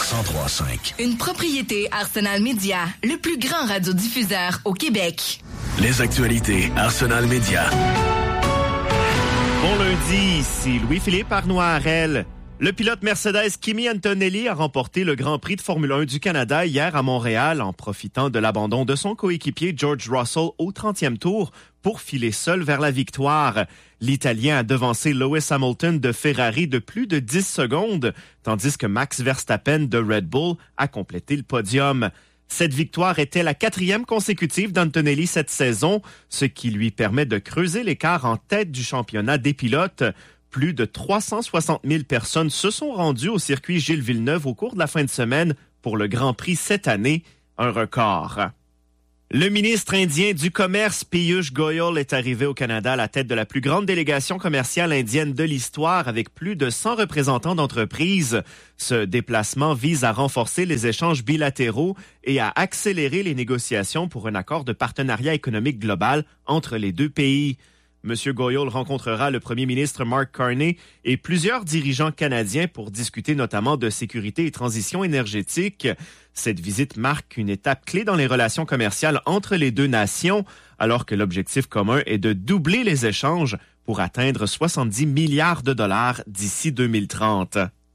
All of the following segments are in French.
103.5. Une propriété Arsenal Média, le plus grand radiodiffuseur au Québec. Les actualités Arsenal Média. Bon lundi, ici Louis-Philippe Arnois-Harel. Le pilote Mercedes Kimi Antonelli a remporté le Grand Prix de Formule 1 du Canada hier à Montréal en profitant de l'abandon de son coéquipier George Russell au 30e tour pour filer seul vers la victoire. L'Italien a devancé Lewis Hamilton de Ferrari de plus de 10 secondes, tandis que Max Verstappen de Red Bull a complété le podium. Cette victoire était la 4e consécutive d'Antonelli cette saison, ce qui lui permet de creuser l'écart en tête du championnat des pilotes. Plus de 360 000 personnes se sont rendues au circuit Gilles Villeneuve au cours de la fin de semaine pour le Grand Prix cette année, un record. Le ministre indien du Commerce, Piyush Goyal, est arrivé au Canada à la tête de la plus grande délégation commerciale indienne de l'histoire avec plus de 100 représentants d'entreprises. Ce déplacement vise à renforcer les échanges bilatéraux et à accélérer les négociations pour un accord de partenariat économique global entre les deux pays. M. Goyal rencontrera le premier ministre Mark Carney et plusieurs dirigeants canadiens pour discuter notamment de sécurité et transition énergétique. Cette visite marque une étape clé dans les relations commerciales entre les deux nations, alors que l'objectif commun est de doubler les échanges pour atteindre 70 milliards de dollars d'ici 2030.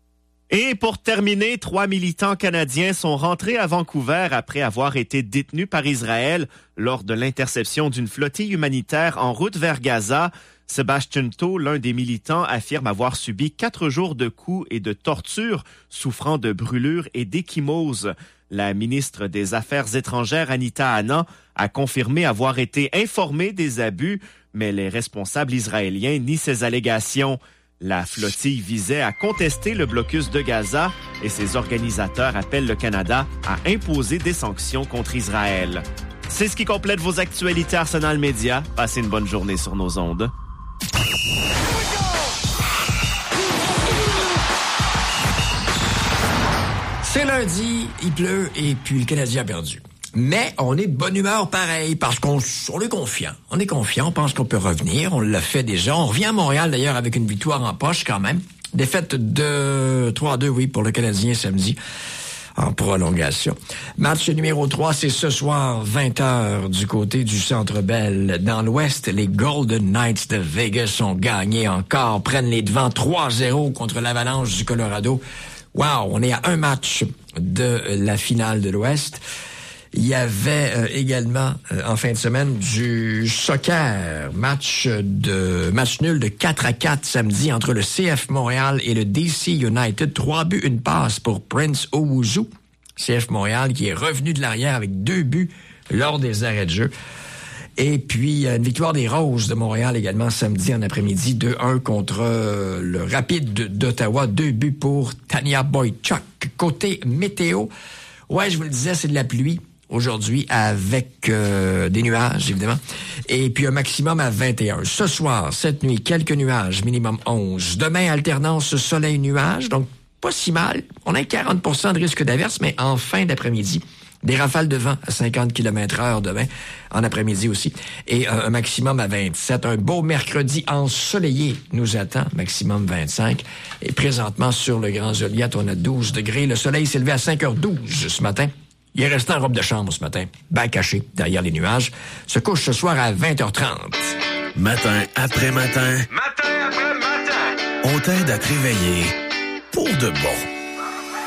Et pour terminer, 3 militants canadiens sont rentrés à Vancouver après avoir été détenus par Israël lors de l'interception d'une flottille humanitaire en route vers Gaza. Sébastien Tau, l'un des militants, affirme avoir subi 4 jours de coups et de tortures, souffrant de brûlures et d'échymose. La ministre des Affaires étrangères, Anita Anand, a confirmé avoir été informée des abus, mais les responsables israéliens nient ces allégations. La flottille visait à contester le blocus de Gaza et ses organisateurs appellent le Canada à imposer des sanctions contre Israël. C'est ce qui complète vos actualités Arsenal Média. Passez une bonne journée sur nos ondes. C'est lundi, il pleut et puis le Canadien a perdu. Mais on est de bonne humeur pareil, parce qu'on est confiant. On est confiant, on pense qu'on peut revenir, on l'a fait déjà. On revient à Montréal d'ailleurs avec une victoire en poche quand même. Défaite de 3-2, oui, pour le Canadien samedi, en prolongation. Match numéro 3, c'est ce soir, 20h, du côté du Centre Bell. Dans l'Ouest, les Golden Knights de Vegas ont gagné encore, prennent les devants 3-0 contre l'Avalanche du Colorado. Wow, on est à un match de la finale de l'Ouest. Il y avait également, en fin de semaine, du soccer. Match nul de 4-4 samedi entre le CF Montréal et le DC United. 3 buts, une passe pour Prince Owusu. CF Montréal qui est revenu de l'arrière avec 2 buts lors des arrêts de jeu. Et puis, une victoire des Roses de Montréal également samedi en après-midi. 2-1 contre le Rapide d'Ottawa. 2 buts pour Tanya Boychuk. Côté météo, ouais, je vous le disais, c'est de la pluie aujourd'hui avec des nuages, évidemment. Et puis un maximum à 21. Ce soir, cette nuit, quelques nuages, minimum 11. Demain, alternance soleil-nuage, donc pas si mal. On a 40% de risque d'averse, mais en fin d'après-midi, des rafales de vent à 50 km/h demain, en après-midi aussi. Et un maximum à 27. Un beau mercredi ensoleillé nous attend, maximum 25. Et présentement, sur le Grand Joliette, on a 12 degrés. Le soleil s'est levé à 5h12 ce matin. Il est resté en robe de chambre ce matin, bien caché derrière les nuages. Se couche ce soir à 20h30. Matin après matin. Matin après matin. On t'aide à te réveiller pour de bon.